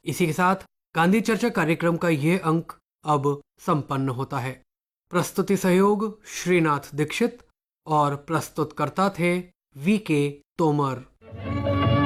इसी के साथ गांधी चर्चा कार्यक्रम का यह अंक अब संपन्न होता है। प्रस्तुति सहयोग श्रीनाथ दीक्षित और प्रस्तुतकर्ता थे वी के तोमर।